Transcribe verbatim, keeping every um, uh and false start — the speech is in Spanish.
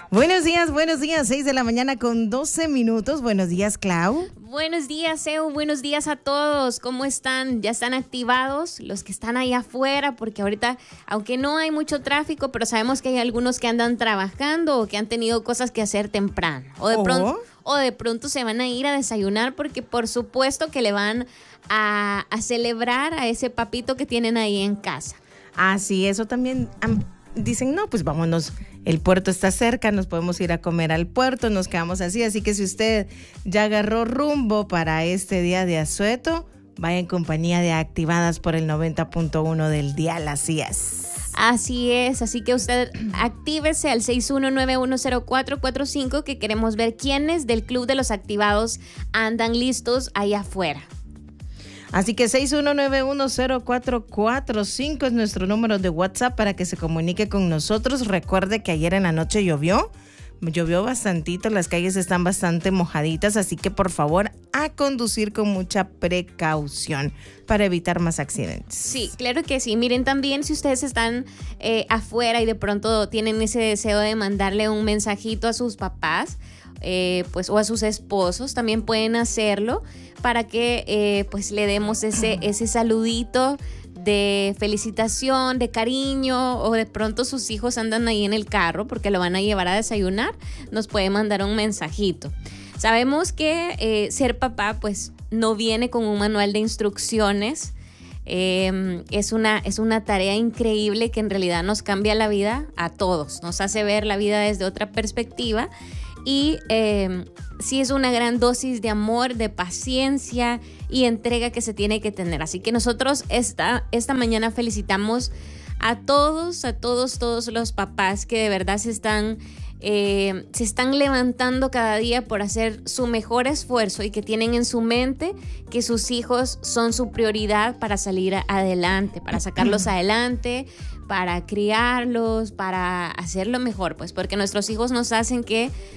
Buenos días, buenos días, seis de la mañana con doce minutos. Buenos días, Clau. Buenos días, Eu. Buenos días a todos. ¿Cómo están? ¿Ya están activados? Los que están ahí afuera, porque ahorita, aunque no hay mucho tráfico, pero sabemos que hay algunos que andan trabajando o que han tenido cosas que hacer temprano. O de Oh. pronto, o de pronto se van a ir a desayunar porque por supuesto que le van a, a celebrar a ese papito que tienen ahí en casa. Ah, sí, eso también um, dicen, no, pues vámonos. El puerto está cerca, nos podemos ir a comer al puerto, nos quedamos así. Así que si usted ya agarró rumbo para este día de asueto, vaya en compañía de Activadas por el noventa punto uno del dial, así es. Así es, así que usted actívese al seis uno nueve uno cero cuatro cuatro cinco que queremos ver quiénes del Club de los Activados andan listos ahí afuera. Así que seis uno nueve uno cero cuatro cuatro cinco es nuestro número de WhatsApp para que se comunique con nosotros. Recuerde que ayer en la noche llovió, llovió bastantito, las calles están bastante mojaditas, así que por favor a conducir con mucha precaución para evitar más accidentes. Sí, claro que sí. Miren, también si ustedes están eh, afuera y de pronto tienen ese deseo de mandarle un mensajito a sus papás, Eh, pues o a sus esposos, también pueden hacerlo para que eh, pues le demos ese, ese saludito de felicitación, de cariño, o de pronto sus hijos andan ahí en el carro porque lo van a llevar a desayunar, nos puede mandar un mensajito. Sabemos que eh, ser papá pues no viene con un manual de instrucciones. Eh, es una, es una tarea increíble que en realidad nos cambia la vida a todos, nos hace ver la vida desde otra perspectiva. Y eh, sí es una gran dosis de amor, de paciencia y entrega que se tiene que tener. Así que nosotros esta, esta mañana felicitamos a todos, a todos, todos los papás que de verdad se están, eh, se están levantando cada día por hacer su mejor esfuerzo y que tienen en su mente que sus hijos son su prioridad para salir adelante, para sacarlos adelante, para criarlos, para hacerlo mejor, pues porque nuestros hijos nos hacen que